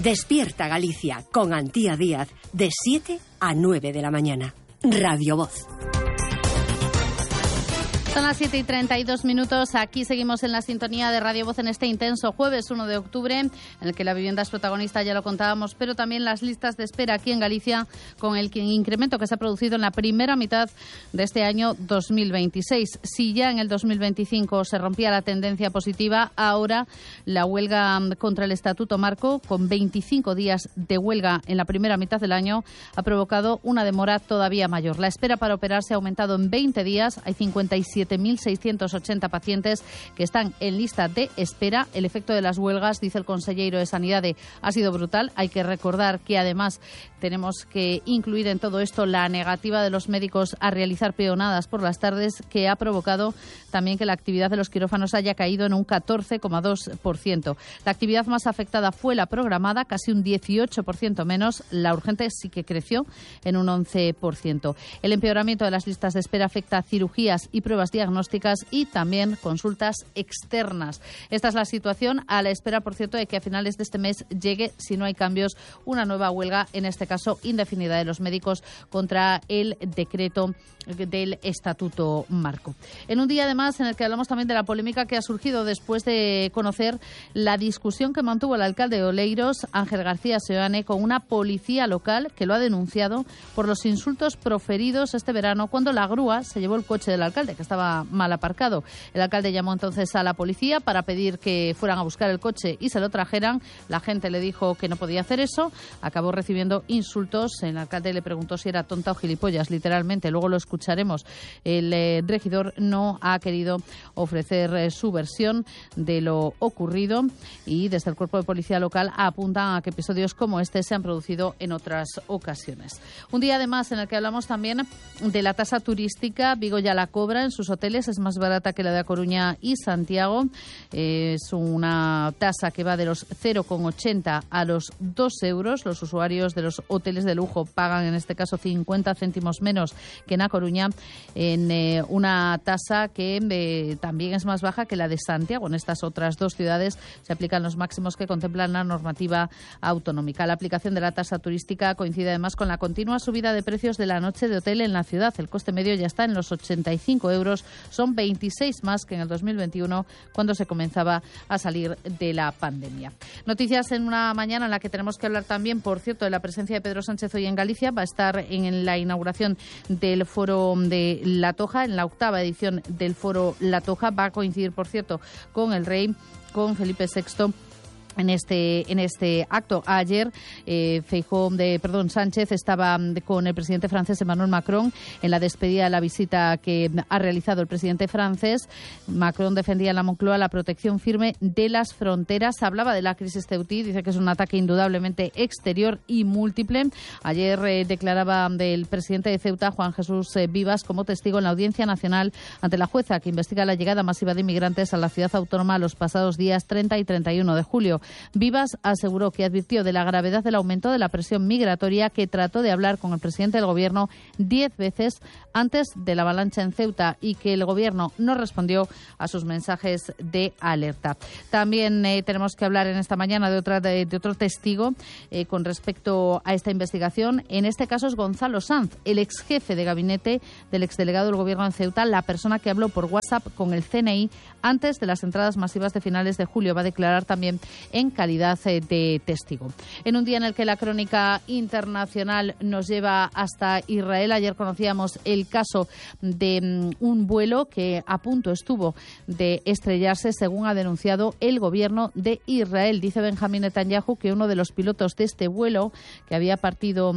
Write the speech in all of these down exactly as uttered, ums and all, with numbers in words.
Despierta Galicia con Antía Díaz de siete a nueve de la mañana. Radio Voz. Son las siete y treinta y dos minutos. Aquí seguimos en la sintonía de Radio Voz en este intenso jueves uno de octubre, en el que la vivienda es protagonista, ya lo contábamos, pero también las listas de espera aquí en Galicia, con el incremento que se ha producido en la primera mitad de este año dos mil veintiséis. Si ya en el dos mil veinticinco se rompía la tendencia positiva, ahora la huelga contra el Estatuto Marco, con veinticinco días de huelga en la primera mitad del año, ha provocado una demora todavía mayor. La espera para operar se ha aumentado en veinte días. Hay cincuenta y siete mil seiscientos ochenta pacientes que están en lista de espera. El efecto de las huelgas, dice el consejero de Sanidade, ha sido brutal. Hay que recordar que además tenemos que incluir en todo esto la negativa de los médicos a realizar peonadas por las tardes, que ha provocado también que la actividad de los quirófanos haya caído en un catorce coma dos por ciento. La actividad más afectada fue la programada, casi un dieciocho por ciento menos. La urgente sí que creció en un once por ciento. El empeoramiento de las listas de espera afecta a cirugías y pruebas diagnósticas y también consultas externas. Esta es la situación, a la espera, por cierto, de que a finales de este mes llegue, si no hay cambios, una nueva huelga, en este caso indefinida, de los médicos contra el decreto del Estatuto Marco. En un día, además, en el que hablamos también de la polémica que ha surgido después de conocer la discusión que mantuvo el alcalde de Oleiros, Ángel García Seoane, con una policía local que lo ha denunciado por los insultos proferidos este verano cuando la grúa se llevó el coche del alcalde, que estaba mal aparcado. El alcalde llamó entonces a la policía para pedir que fueran a buscar el coche y se lo trajeran. La gente le dijo que no podía hacer eso. Acabó recibiendo insultos. El alcalde le preguntó si era tonta o gilipollas, literalmente. Luego lo escucharemos. El eh, regidor no ha querido ofrecer eh, su versión de lo ocurrido, y desde el cuerpo de policía local apuntan a que episodios como este se han producido en otras ocasiones. Un día, además, en el que hablamos también de la tasa turística. Vigo ya la cobra en sus hoteles, es más barata que la de A Coruña y Santiago. Es una tasa que va de los cero coma ochenta a los dos euros. Los usuarios de los hoteles de lujo pagan en este caso cincuenta céntimos menos que en A Coruña, en eh, una tasa que eh, también es más baja que la de Santiago. En estas otras dos ciudades se aplican los máximos que contemplan la normativa autonómica. La aplicación de la tasa turística coincide además con la continua subida de precios de la noche de hotel en la ciudad. El coste medio ya está en los ochenta y cinco euros. Son veintiséis más que en el dos mil veintiuno, cuando se comenzaba a salir de la pandemia. Noticias en una mañana en la que tenemos que hablar también, por cierto, de la presencia de Pedro Sánchez hoy en Galicia. Va a estar en la inauguración del Foro de La Toja, en la octava edición del Foro La Toja. Va a coincidir, por cierto, con el rey, con Felipe sexto. En este en este acto ayer, eh, Feijóo de perdón Sánchez estaba con el presidente francés Emmanuel Macron en la despedida de la visita que ha realizado el presidente francés. Macron defendía en la Moncloa la protección firme de las fronteras. Hablaba de la crisis ceutí, dice que es un ataque indudablemente exterior y múltiple. Ayer eh, declaraba del presidente de Ceuta, Juan Jesús eh, Vivas, como testigo en la Audiencia Nacional ante la jueza que investiga la llegada masiva de inmigrantes a la ciudad autónoma los pasados días treinta y treinta y uno de julio. Vivas aseguró que advirtió de la gravedad del aumento de la presión migratoria, que trató de hablar con el presidente del Gobierno diez veces antes de la avalancha en Ceuta y que el Gobierno no respondió a sus mensajes de alerta. También eh, tenemos que hablar en esta mañana de, otra, de, de otro testigo eh, con respecto a esta investigación. En este caso es Gonzalo Sanz, el ex jefe de gabinete del exdelegado del Gobierno en Ceuta, la persona que habló por WhatsApp con el C N I antes de las entradas masivas de finales de julio. Va a declarar también en calidad de testigo. En un día en el que la crónica internacional nos lleva hasta Israel, ayer conocíamos el caso de un vuelo que a punto estuvo de estrellarse, según ha denunciado el gobierno de Israel. Dice Benjamín Netanyahu que uno de los pilotos de este vuelo, que había partido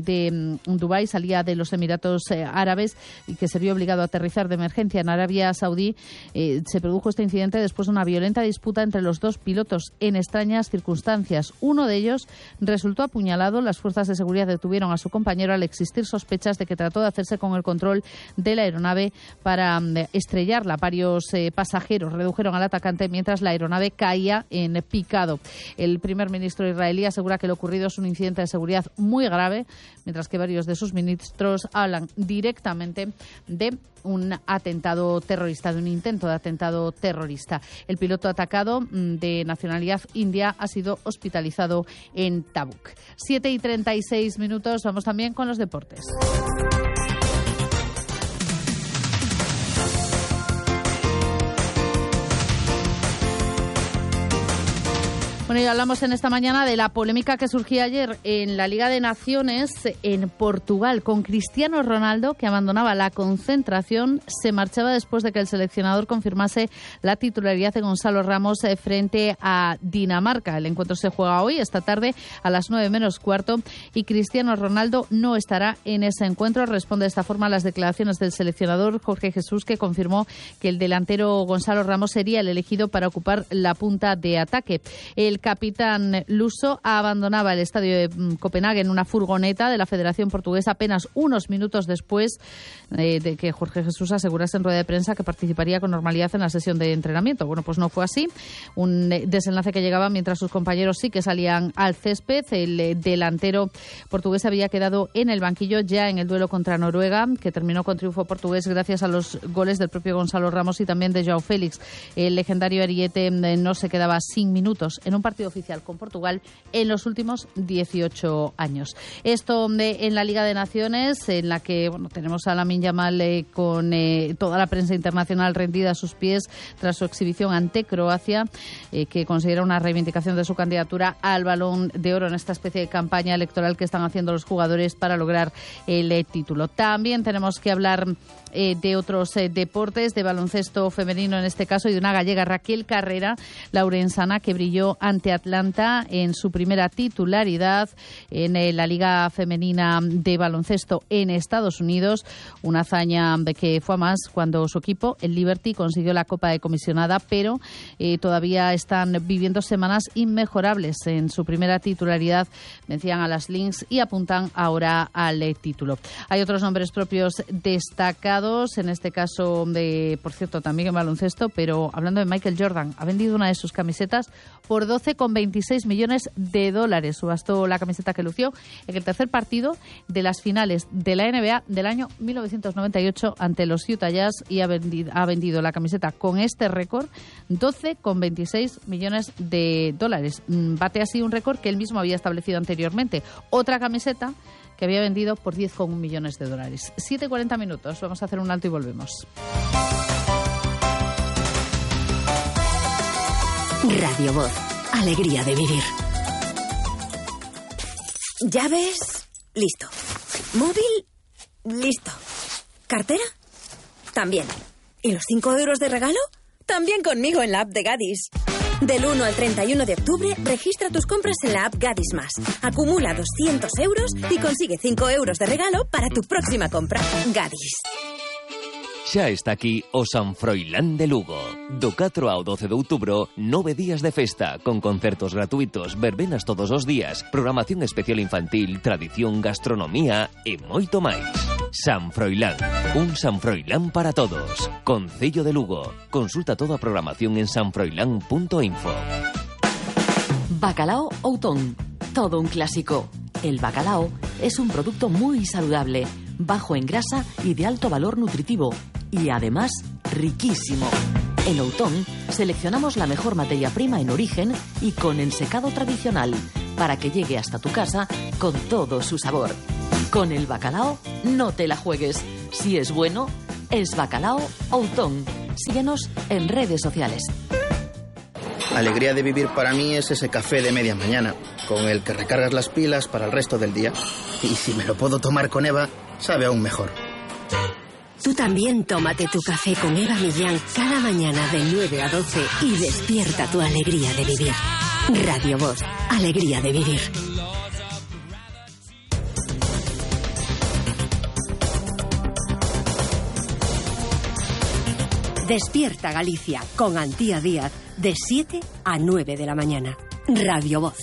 de Dubái, salía de los Emiratos Árabes y que se vio obligado a aterrizar de emergencia en Arabia Saudí, eh, se produjo este incidente después de una violenta disputa entre los dos pilotos en extrañas circunstancias. Uno de ellos resultó apuñalado. Las fuerzas de seguridad detuvieron a su compañero al existir sospechas de que trató de hacerse con el control de la aeronave para estrellarla. Varios eh, pasajeros redujeron al atacante mientras la aeronave caía en picado. El primer ministro israelí asegura que lo ocurrido es un incidente de seguridad muy grave, mientras que varios de sus ministros hablan directamente de un atentado terrorista, de un intento de atentado terrorista. El piloto atacado, de nacionalidad israelí, India ha sido hospitalizado en Tabuk. siete y treinta y seis minutos, vamos también con los deportes. Bueno, y hablamos en esta mañana de la polémica que surgía ayer en la Liga de Naciones en Portugal con Cristiano Ronaldo, que abandonaba la concentración, se marchaba después de que el seleccionador confirmase la titularidad de Gonzalo Ramos frente a Dinamarca. El encuentro se juega hoy, esta tarde, a las nueve menos cuarto, y Cristiano Ronaldo no estará en ese encuentro. Responde de esta forma a las declaraciones del seleccionador Jorge Jesús, que confirmó que el delantero Gonzalo Ramos sería el elegido para ocupar la punta de ataque. El capitán luso abandonaba el estadio de Copenhague en una furgoneta de la Federación Portuguesa apenas unos minutos después eh, de que Jorge Jesús asegurase en rueda de prensa que participaría con normalidad en la sesión de entrenamiento. Bueno, pues no fue así. Un desenlace que llegaba mientras sus compañeros sí que salían al césped. El delantero portugués había quedado en el banquillo ya en el duelo contra Noruega, que terminó con triunfo portugués gracias a los goles del propio Gonzalo Ramos y también de João Félix. El legendario ariete no se quedaba sin minutos en un partido oficial con Portugal en los últimos dieciocho años. Esto de, en la Liga de Naciones, en la que bueno, tenemos a Lamine Yamal eh, con eh, toda la prensa internacional rendida a sus pies tras su exhibición ante Croacia, eh, que considera una reivindicación de su candidatura al Balón de Oro en esta especie de campaña electoral que están haciendo los jugadores para lograr el eh, título. También tenemos que hablar eh, de otros eh, deportes, de baloncesto femenino en este caso, y de una gallega, Raquel Carrera, laurensana, que brilló ante Atlanta en su primera titularidad en eh, la Liga Femenina de Baloncesto en Estados Unidos. Una hazaña de que fue a más cuando su equipo, el Liberty, consiguió la Copa de Comisionada, pero eh, todavía están viviendo semanas inmejorables. En su primera titularidad vencían a las Lynx y apuntan ahora al eh, título. Hay otros nombres propios destacados, en este caso, de, por cierto, también en baloncesto, pero hablando de Michael Jordan, ha vendido una de sus camisetas por doce coma veintiséis millones de dólares. Subastó la camiseta que lució en el tercer partido de las finales de la N B A del año mil novecientos noventa y ocho ante los Utah Jazz, y ha vendido, ha vendido la camiseta con este récord, doce coma veintiséis millones de dólares. Bate así un récord que él mismo había establecido anteriormente. Otra camiseta que había vendido por diez coma uno millones de dólares. siete y cuarenta minutos. Vamos a hacer un alto y volvemos. Radio Voz. Alegría de vivir. ¿Llaves? Listo. ¿Móvil? Listo. ¿Cartera? También. ¿Y los cinco euros de regalo? También conmigo en la app de Gadis. Del uno al treinta y uno de octubre, registra tus compras en la app Gadis Más. Acumula doscientos euros y consigue cinco euros de regalo para tu próxima compra. Gadis. Xa está aquí o San Froilán de Lugo. Do catro ao doce de outubro, nove días de festa, con concertos gratuitos, verbenas todos os días, programación especial infantil, tradición, gastronomía e moito máis. San Froilán, un San Froilán para todos. Concello de Lugo. Consulta toda a programación en san froilán punto info. Bacalao Outón, todo un clásico. El bacalao es un producto muy saludable, bajo en grasa y de alto valor nutritivo, y además riquísimo. En Outón seleccionamos la mejor materia prima en origen y con ensecado tradicional, para que llegue hasta tu casa con todo su sabor. Con el bacalao no te la juegues. Si es bueno, es Bacalao Outón. Síguenos en redes sociales. Alegría de vivir para mí es ese café de media mañana, con el que recargas las pilas para el resto del día. Y si me lo puedo tomar con Eva, sabe aún mejor. Tú también tómate tu café con Eva Millán cada mañana de nueve a doce y despierta tu alegría de vivir. Radio Voz, alegría de vivir. Despierta Galicia con Antía Díaz de siete a nueve de la mañana. Radio Voz.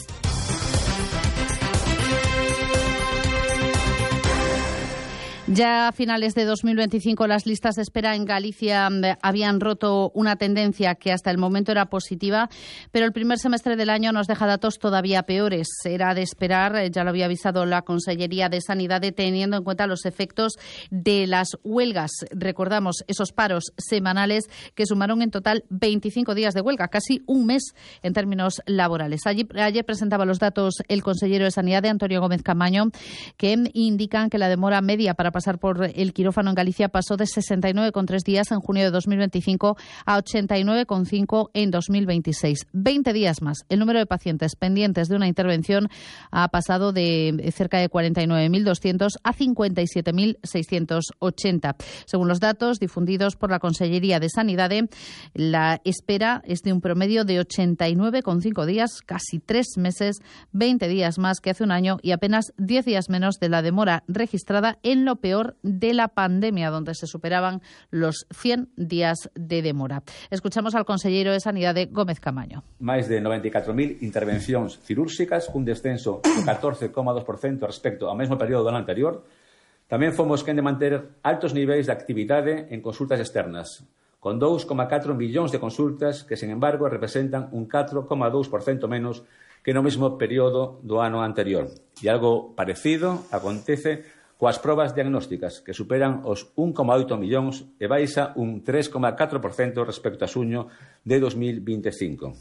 Ya a finales de dos mil veinticinco las listas de espera en Galicia habían roto una tendencia que hasta el momento era positiva, pero el primer semestre del año nos deja datos todavía peores. Era de esperar, ya lo había avisado la Consellería de Sanidad, teniendo en cuenta los efectos de las huelgas. Recordamos esos paros semanales que sumaron en total veinticinco días de huelga, casi un mes en términos laborales. Ayer, ayer presentaba los datos el consejero de Sanidad, Antonio Gómez Caamaño, que indican que la demora media para pasar por el quirófano en Galicia pasó de sesenta y nueve coma tres días en junio de dos mil veinticinco a ochenta y nueve coma cinco en dos mil veintiséis. veinte días más. El número de pacientes pendientes de una intervención ha pasado de cerca de cuarenta y nueve mil doscientos a cincuenta y siete mil seiscientos ochenta. Según los datos difundidos por la Consellería de Sanidad, la espera es de un promedio de ochenta y nueve coma cinco días, casi tres meses, veinte días más que hace un año y apenas diez días menos de la demora registrada en lo peor de la pandemia, donde se superaban los cien días de demora. Escuchamos al consellero de Sanidad, Gómez Caamaño. Máis de noventa e catro mil intervencións cirúrxicas, un descenso do catorce coma dos por cento respecto ao mesmo período do ano anterior. Tamén fomos quen de manter altos niveis de actividade en consultas externas, con dous coma catro millóns de consultas que, sen embargo, representan un catro coma dous por cento menos que no mesmo período do ano anterior. E algo parecido acontece coas probas diagnósticas, que superan os un coma oito millóns e baixa un tres coma catro por cento respecto a xuño de dos mil veinticinco.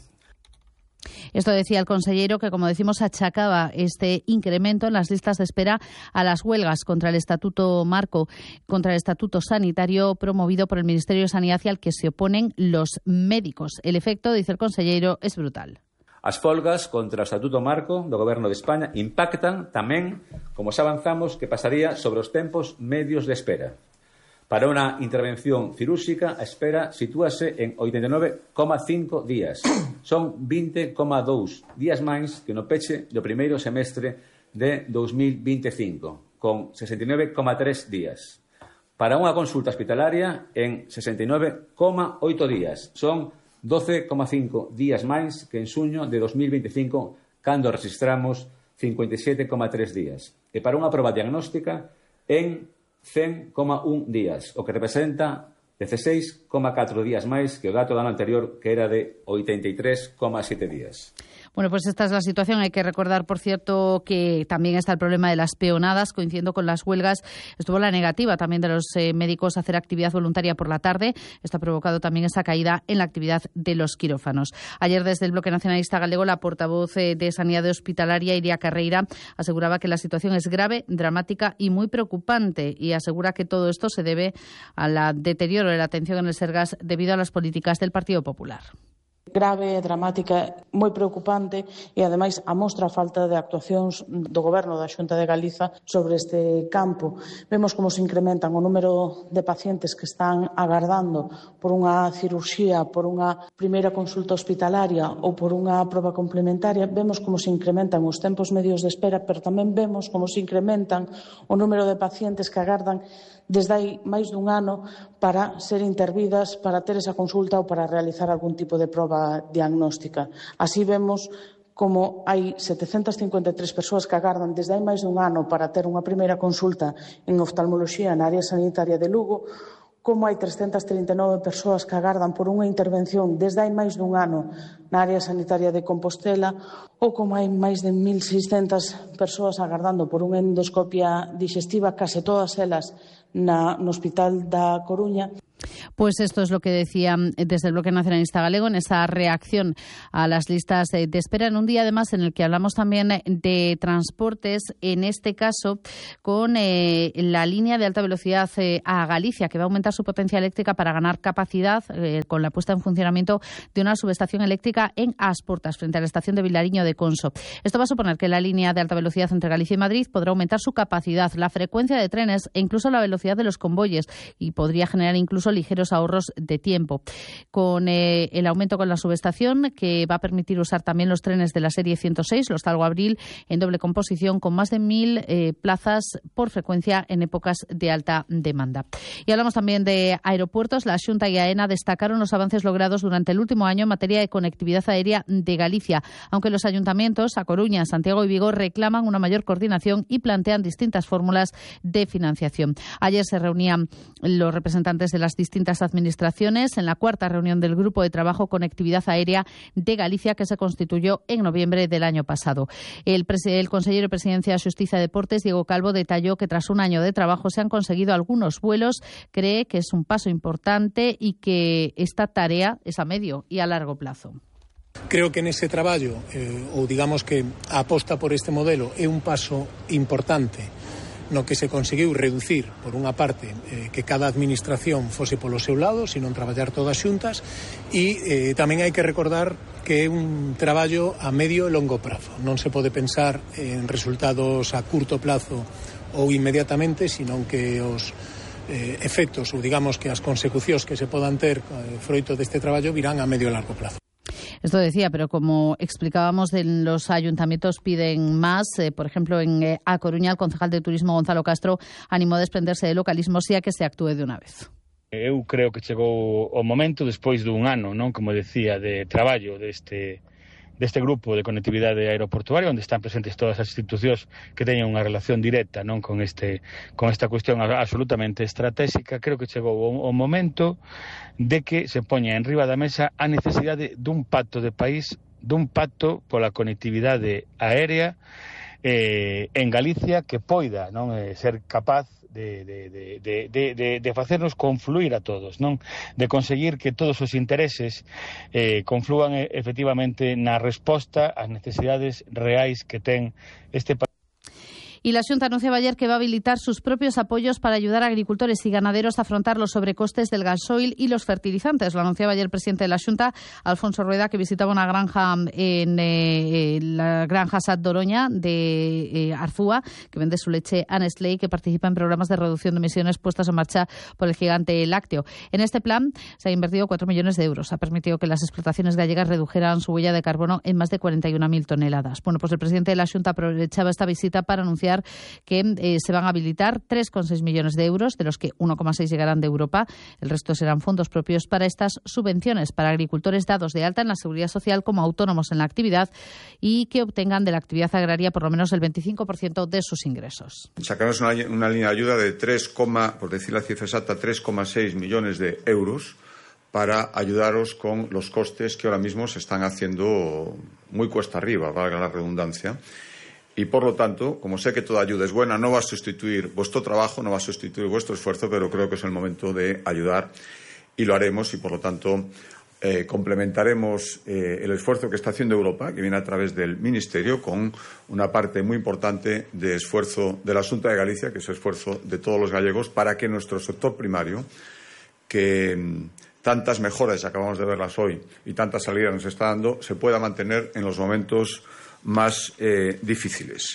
Esto decía el consellero, que, como decimos, achacaba este incremento en las listas de espera a las huelgas contra el Estatuto Marco, contra el Estatuto Sanitario promovido por el Ministerio de Sanidad y al que se oponen los médicos. El efecto, dice el consellero, es brutal. As folgas contra o Estatuto Marco do Goberno de España impactan tamén, como xa avanzamos, que pasaría sobre os tempos medios de espera. Para unha intervención cirúrxica, a espera sitúase en oitenta e nove coma cinco días. Son vinte coma dous días máis que no peche do primeiro semestre de dos mil veinticinco, con sesenta e nove coma tres días. Para unha consulta hospitalaria, en sesenta e nove coma oito días. Son doce coma cinco días máis que en xuño de dos mil veinticinco, cando registramos cincuenta e sete coma tres días. E para unha proba diagnóstica, en cen coma un días, o que representa dieciséis coma catro días máis que o dato do ano anterior, que era de oitenta e tres coma sete días. Bueno, pues esta es la situación. Hay que recordar, por cierto, que también está el problema de las peonadas. Coincidiendo con las huelgas, estuvo la negativa también de los eh, médicos a hacer actividad voluntaria por la tarde. Esto ha provocado también esa caída en la actividad de los quirófanos. Ayer, desde el Bloque Nacionalista Galego, la portavoz eh, de Sanidad Hospitalaria, Iria Carreira, aseguraba que la situación es grave, dramática y muy preocupante, y asegura que todo esto se debe al deterioro de la atención en el Sergas debido a las políticas del Partido Popular. Grave, dramática, moi preocupante e, ademais, amostra a falta de actuacións do Goberno da Xunta de Galiza sobre este campo. Vemos como se incrementan o número de pacientes que están agardando por unha cirurxía, por unha primeira consulta hospitalaria ou por unha proba complementaria. Vemos como se incrementan os tempos medios de espera, pero tamén vemos como se incrementan o número de pacientes que agardan desde hai máis dun ano para ser intervidas, para ter esa consulta ou para realizar algún tipo de proba diagnóstica. Así vemos como hai setecentas cincuenta e tres persoas que agardan desde hai máis dun ano para ter unha primeira consulta en oftalmoloxía na área sanitaria de Lugo, como hai trescentas trinta e nove persoas que agardan por unha intervención desde hai máis dun ano na área sanitaria de Compostela, ou como hai máis de mil seiscentas persoas agardando por unha endoscopia digestiva, case todas elas na, no Hospital da Coruña. Pues esto es lo que decía desde el Bloque Nacionalista Galego en esa reacción a las listas de espera, en un día además en el que hablamos también de transportes, en este caso con eh, la línea de alta velocidad eh, a Galicia, que va a aumentar su potencia eléctrica para ganar capacidad eh, con la puesta en funcionamiento de una subestación eléctrica en Asportas, frente a la estación de Vilariño de Conso. Esto va a suponer que la línea de alta velocidad entre Galicia y Madrid podrá aumentar su capacidad, la frecuencia de trenes e incluso la velocidad de los convoyes, y podría generar incluso incluso ligeros ahorros de tiempo. Con eh, el aumento con la subestación, que va a permitir usar también los trenes de la serie ciento seis, los Talgo Abril, en doble composición, con más de mil eh, plazas por frecuencia en épocas de alta demanda. Y hablamos también de aeropuertos. La Xunta y AENA destacaron los avances logrados durante el último año en materia de conectividad aérea de Galicia, aunque los ayuntamientos, A Coruña, Santiago y Vigo, reclaman una mayor coordinación y plantean distintas fórmulas de financiación. Ayer se reunían los representantes de las distintas administraciones en la cuarta reunión del Grupo de Trabajo Conectividad Aérea de Galicia, que se constituyó en noviembre del año pasado. El, el consejero de Presidencia de Xustiza y Deportes, Diego Calvo, detalló que tras un año de trabajo se han conseguido algunos vuelos. Cree que es un paso importante y que esta tarea es a medio y a largo plazo. Creo que nese traballo, eh, ou digamos que a aposta por este modelo é un paso importante no que se conseguiu reducir, por unha parte, eh, que cada administración fose polo seu lado, sino traballar todas xuntas, e eh, tamén hai que recordar que é un traballo a medio e longo prazo. Non se pode pensar en resultados a curto plazo ou inmediatamente, sino que os eh, efectos, ou digamos que as consecucións que se podan ter eh, froito deste traballo virán a medio e largo plazo. Esto decía, pero como explicábamos, en los ayuntamientos piden más. Eh, por ejemplo, en eh, A Coruña, el concejal de Turismo, Gonzalo Castro, animó a desprenderse de localismos y a que se actúe de unha vez. Eu creo que chegou o momento, despois dun ano, non, como decía, de traballo deste deste grupo de conectividade aeroportuaria, onde están presentes todas as institucións que teñen unha relación directa, non, con este con esta cuestión absolutamente estratégica. Creo que chegou o, o momento de que se poña en riba da mesa a necesidade dun pacto de país, dun pacto pola conectividade aérea eh, en Galicia que poida, non, eh, ser capaz de, de, de, de, de, de facernos confluir a todos, non? De conseguir que todos os intereses eh, conflúan eh, efectivamente na resposta ás necesidades reais que ten este país. Y la Xunta anunciaba ayer que va a habilitar sus propios apoyos para ayudar a agricultores y ganaderos a afrontar los sobrecostes del gasoil y los fertilizantes. Lo anunciaba ayer el presidente de la Xunta, Alfonso Rueda, que visitaba una granja en eh, la granja Sat Doroña de eh, Arzúa, que vende su leche a Nestlé y que participa en programas de reducción de emisiones puestas en marcha por el gigante lácteo. En este plan se ha invertido cuatro millones de euros. Ha permitido que las explotaciones gallegas redujeran su huella de carbono en más de cuarenta y una mil toneladas. Bueno, pues el presidente de la Xunta aprovechaba esta visita para anunciar que eh, se van a habilitar tres coma seis millones de euros, de los que uno coma seis llegarán de Europa. El resto serán fondos propios para estas subvenciones para agricultores dados de alta en la Seguridad Social como autónomos en la actividad y que obtengan de la actividad agraria por lo menos el veinticinco por ciento de sus ingresos. Sacamos una, una línea de ayuda de tres, por decir la cifra exacta, tres coma seis millones de euros para ayudaros con los costes que ahora mismo se están haciendo muy cuesta arriba, valga la redundancia. Y, por lo tanto, como sé que toda ayuda es buena, no va a sustituir vuestro trabajo, no va a sustituir vuestro esfuerzo, pero creo que es el momento de ayudar y lo haremos y, por lo tanto, eh, complementaremos eh, el esfuerzo que está haciendo Europa, que viene a través del Ministerio, con una parte muy importante de esfuerzo de la Xunta de Galicia, que es el esfuerzo de todos los gallegos, para que nuestro sector primario, que tantas mejoras, acabamos de verlas hoy, y tantas salidas nos está dando, se pueda mantener en los momentos más eh, difíciles.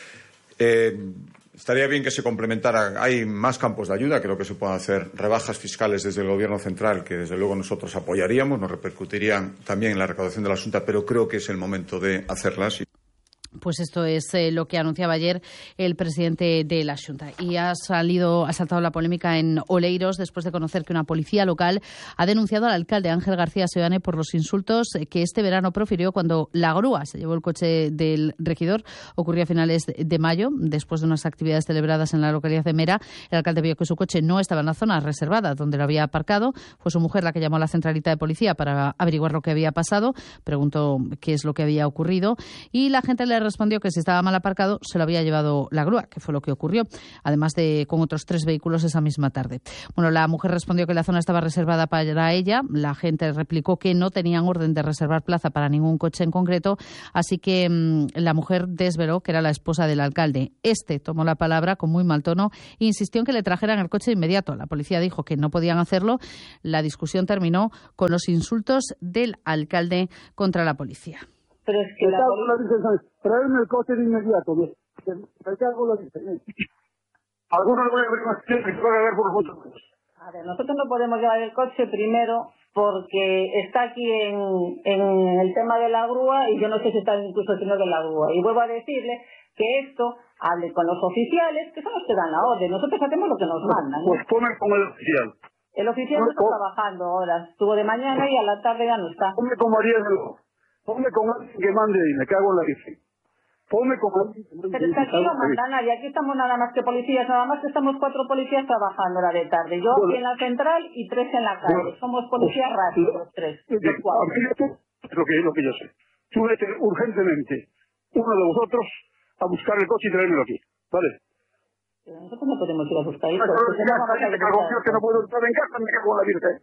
Eh, estaría bien que se complementara. Hay más campos de ayuda, creo que se pueden hacer rebajas fiscales desde el Gobierno central, que desde luego nosotros apoyaríamos, nos repercutirían también en la recaudación de la Xunta, pero creo que es el momento de hacerlas. Pues esto es eh, lo que anunciaba ayer el presidente de la Xunta. Y ha salido, ha saltado la polémica en Oleiros después de conocer que una policía local ha denunciado al alcalde Ángel García Seoane por los insultos que este verano profirió cuando la grúa se llevó el coche del regidor. Ocurrió a finales de mayo, después de unas actividades celebradas en la localidad de Mera. El alcalde vio que su coche no estaba en la zona reservada donde lo había aparcado. Fue su mujer la que llamó a la centralita de policía para averiguar lo que había pasado. Preguntó qué es lo que había ocurrido y la gente le respondió que si estaba mal aparcado se lo había llevado la grúa, que fue lo que ocurrió, además de con otros tres vehículos esa misma tarde. Bueno, la mujer respondió que la zona estaba reservada para ella, la gente replicó que no tenían orden de reservar plaza para ningún coche en concreto, así que mmm, la mujer desveló que era la esposa del alcalde. Este tomó la palabra con muy mal tono e insistió en que le trajeran el coche de inmediato. La policía dijo que no podían hacerlo. La discusión terminó con los insultos del alcalde contra la policía. Pero es que la policía... Traerme el coche de inmediato. Me cago en la diferencia. Algunos voy a ver más que me puede dar por vosotros. A ver, nosotros no podemos llevar el coche primero porque está aquí en, en el tema de la grúa y yo no sé si está incluso el señor de la grúa. Y vuelvo a decirle que esto hable con los oficiales, que son los que dan la orden. Nosotros hacemos lo que nos mandan, ¿no? Pues ponme con el oficial. El oficial no está trabajando ahora. Estuvo de mañana y a la tarde ya no está. Ponme con María de Luz. Ponme con alguien que mande y me cago en la bici. Ponme con alguien que mande. Pero es que aquí no manda nadie. Aquí estamos nada más que policías. Nada más que estamos cuatro policías trabajando la de tarde. Yo aquí en la central y tres en la calle. Somos policías rápidos los tres. Los cuatro. Es lo que, lo que yo sé. Tú vete urgentemente, uno de vosotros, a buscar el coche y traérmelo aquí. ¿Vale? Pero nosotros no podemos ir a buscar eso. Me cago en Dios que no puedo estar en casa, me cago en la Virgen.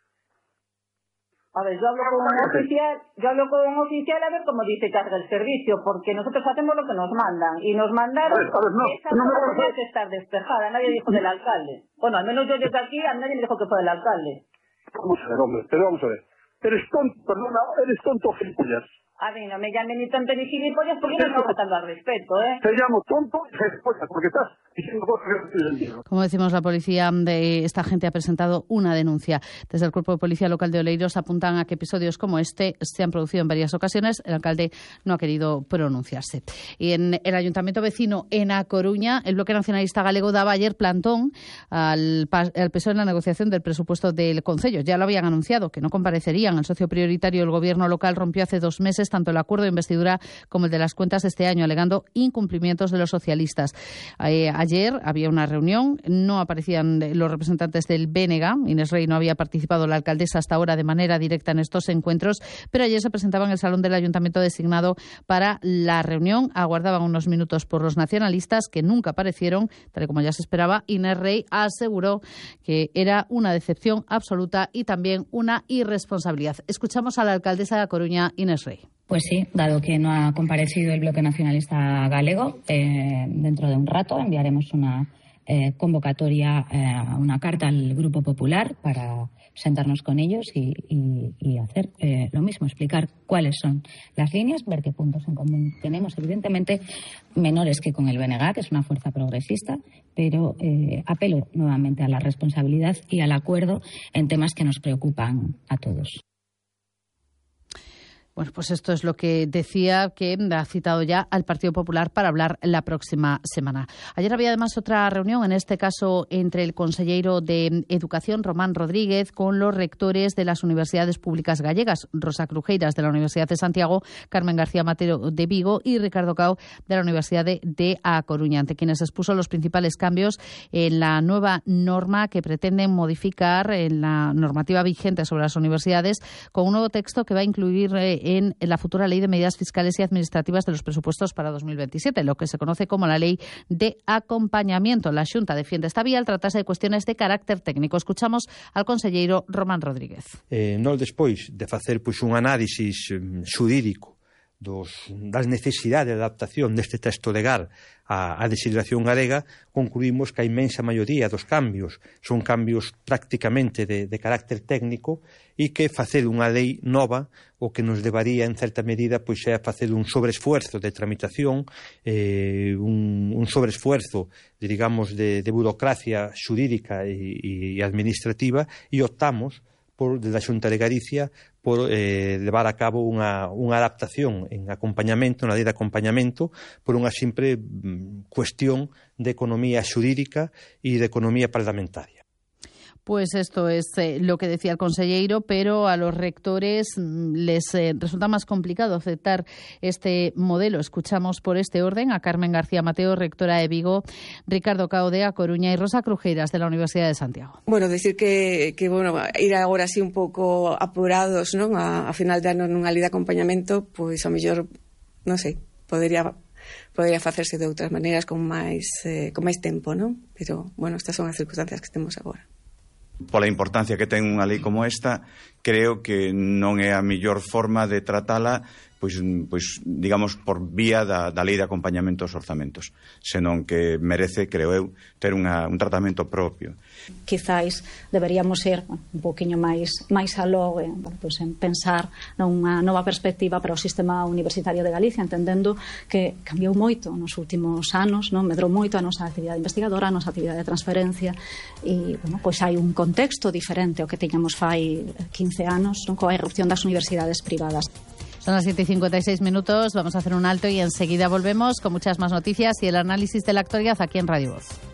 A ver, yo hablo con un oficial, yo hablo con un oficial a ver cómo dice que haga el servicio, porque nosotros hacemos lo que nos mandan, y nos mandaron, a ver, a ver, no, esa no zona puede estar despejada, nadie dijo del alcalde. Bueno, al menos yo llegué aquí, a nadie me dijo que fue del alcalde. Vamos a ver, hombre, pero vamos a ver. Eres tonto, perdona, eres tonto, gilipollas. A mí no me llamen ni tonto ni gilipollas porque no me estás faltando al respeto, ¿eh? Te llamo tonto y gilipollas porque estás diciendo cosas que no tienen sentido. Como decimos, la policía de esta gente ha presentado una denuncia. Desde el Cuerpo de Policía Local de Oleiros apuntan a que episodios como este se han producido en varias ocasiones. El alcalde no ha querido pronunciarse. Y en el ayuntamiento vecino, en A Coruña, el Bloque Nacionalista Galego daba ayer plantón al, al P S O E en la negociación del presupuesto del concello. Ya lo habían anunciado, que no comparecerían. El socio prioritario del gobierno local rompió hace dos meses tanto el acuerdo de investidura como el de las cuentas de este año, alegando incumplimientos de los socialistas. Eh, ayer había una reunión, no aparecían los representantes del B N G. Inés Rey no había participado, la alcaldesa, hasta ahora de manera directa en estos encuentros, pero ayer se presentaba en el salón del ayuntamiento designado para la reunión. Aguardaban unos minutos por los nacionalistas, que nunca aparecieron, tal y como ya se esperaba. Inés Rey aseguró que era una decepción absoluta y también una irresponsabilidad. Escuchamos a la alcaldesa de A Coruña, Inés Rey. Pues sí, dado que no ha comparecido el Bloque Nacionalista Galego, eh, dentro de un rato enviaremos una eh, convocatoria, eh, una carta al Grupo Popular para sentarnos con ellos y, y, y hacer eh, lo mismo, explicar cuáles son las líneas, ver qué puntos en común tenemos, evidentemente menores que con el B N G, que es una fuerza progresista, pero eh, apelo nuevamente a la responsabilidad y al acuerdo en temas que nos preocupan a todos. Bueno, pues esto es lo que decía, que ha citado ya al Partido Popular para hablar la próxima semana. Ayer había además otra reunión, en este caso entre el consellero de Educación, Román Rodríguez, con los rectores de las universidades públicas gallegas, Rosa Crujeiras de la Universidad de Santiago, Carmen García Mateo de Vigo y Ricardo Cao de la Universidad de, de A Coruña, ante quienes expuso los principales cambios en la nueva norma que pretenden modificar en la normativa vigente sobre las universidades, con un nuevo texto que va a incluir eh, en la futura Ley de Medidas Fiscales y Administrativas de los Presupuestos para dos mil veintisiete, lo que se conoce como la Ley de Acompañamiento. La Xunta defiende esta vía al tratarse de cuestiones de carácter técnico. Escuchamos al conselleiro Román Rodríguez. Eh, nós, despois de facer pois, un análisis um, xurídico dos, das necesidades de adaptación deste texto legal á, á legislación galega, concluímos que a inmensa maioría dos cambios son cambios prácticamente de, de carácter técnico e que facer unha lei nova o que nos levaría en certa medida pois é a facer un sobreesfuerzo de tramitación, eh, un, un sobreesfuerzo de, digamos, de, de burocracia xurídica e, e administrativa, e optamos por, desde a Xunta de Galicia, por eh, levar a cabo unha, unha adaptación en acompañamento, na lei de acompañamento, por unha simple mm, cuestión de economía xurídica e de economía parlamentaria. Pues esto es eh, lo que decía el conselleiro, pero a los rectores les eh, resulta más complicado aceptar este modelo. Escuchamos por este orden a Carmen García Mateo, rectora de Vigo, Ricardo Cao de A Coruña y Rosa Crujeiras de la Universidad de Santiago. Bueno, decir que, que bueno, ir agora así un pouco apurados, non, a, a final de ano nunha lei de acompañamento, pois a mellor, non sei, podería podería facerse de outras maneiras con máis eh, con máis tempo, non? Pero, bueno, estas son as circunstancias que temos agora. Pola importancia que ten unha lei como esta, creo que non é a mellor forma de tratala, pois, pois digamos, por vía da, da lei de acompañamento aos orzamentos, senón que merece, creo eu, ter unha, un tratamento propio. Quizáis deberíamos ser un poquinho máis máis aló en, pues, en pensar nunha nova perspectiva para o sistema universitario de Galicia, entendendo que cambiou moito nos últimos anos, non? Medrou moito a nosa actividade investigadora, a nosa actividade de transferencia, e, bueno, pois hai un contexto diferente ao que teñamos fai quince anos, non? Coa irrupción das universidades privadas. Son las siete y cincuenta y seis minutos, vamos a hacer un alto y enseguida volvemos con muchas más noticias y el análisis de la actualidad aquí en Radio Voz.